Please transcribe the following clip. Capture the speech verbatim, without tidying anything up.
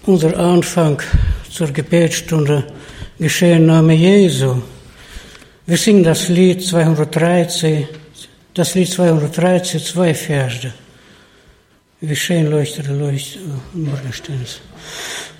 unser Anfang zur Gebetsstunde geschehen im Namen Jesu. Wir singen das Lied zweihundertdreizehn, das Lied zweihundertdreizehn, zwei Verse. Wie schön leuchtet der Leucht, Morgenstern.